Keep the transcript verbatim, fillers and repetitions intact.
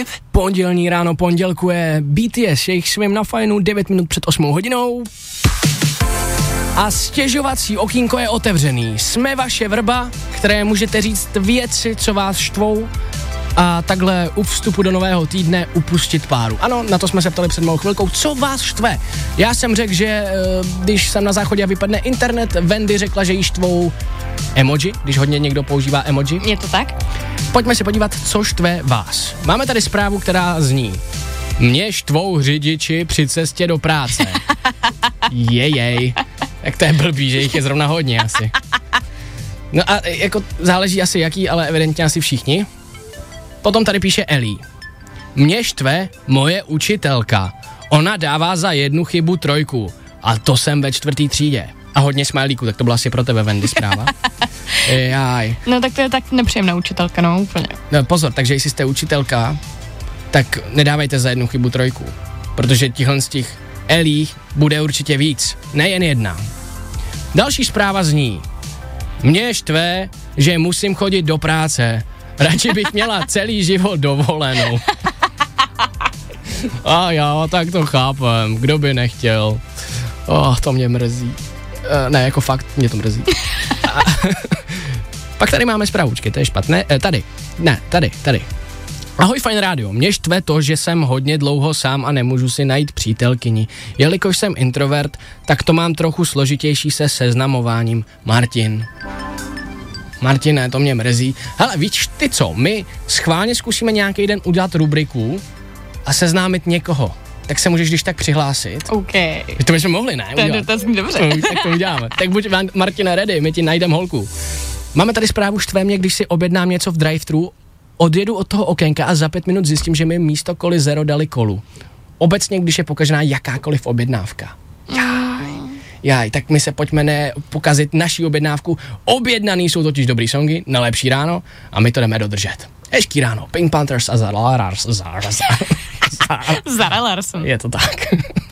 Pondělní ráno pondělkuje B T S, jejich svým na fajnu devět minut před osmou hodinou. A stěžovací okýnko je otevřený. Jsme vaše vrba, které můžete říct věci, co vás štvou, a takhle u vstupu do nového týdne upustit páru. Ano, na to jsme se ptali před malou chvilkou, co vás štve. Já jsem řekl, že když jsem na záchodě a vypadne internet, Wendy řekla, že jí štvou emoji, když hodně někdo používá emoji. Je to tak? Pojďme se podívat, co štve vás. Máme tady zprávu, která zní: mě štvou řidiči při cestě do práce. Jejej. Jak to je blbý, že jich je zrovna hodně asi. No a jako záleží asi jaký, ale evidentně asi všichni. Potom tady píše Elí. Mě štve moje učitelka. Ona dává za jednu chybu trojku. A to jsem ve čtvrtý třídě. A hodně smajlíků, tak to byla asi pro tebe, Wendy, zpráva. Jaj. No tak to je tak nepříjemná učitelka, no úplně. No pozor, takže jestli jste učitelka, tak nedávejte za jednu chybu trojku. Protože tihle z těch Elích bude určitě víc. Nejen jedna. Další zpráva zní. Mě štve, že musím chodit do práce. Radši bych měla celý život dovolenou. A já tak to chápem, kdo by nechtěl. Oh, to mě mrzí. Uh, ne, jako fakt, mě to mrzí. A, pak tady máme zprávučky, to je špatné. E, tady, ne, tady, tady. Ahoj, Fajn rádio, mě štve to, že jsem hodně dlouho sám a nemůžu si najít přítelkyni. Jelikož jsem introvert, tak to mám trochu složitější se seznamováním. Martin. Martine, to mě mrzí. Hele, víš ty co, my schválně zkusíme nějaký den udělat rubriku a seznámit někoho. Tak se můžeš když tak přihlásit. OK. To bychom mohli, ne? To je dotazní, dobře. No, tak to uděláme. Tak buď, Martine, ready, my ti najdeme holku. Máme tady zprávu, štve mě, když si objednám něco v drive-thru, odjedu od toho okénka a za pět minut zjistím, že mi místo koly zero dali kolu. Obecně, když je pokažená jakákoliv objednávka. Jaj. Jaj, tak my se pojďme ne pokazit naší objednávku. Objednaný jsou totiž dobrý songy na lepší ráno a my to jdeme dodržet. Hezký ráno, Pink Panthers a Zara Larson. Zara Larson. Je to tak.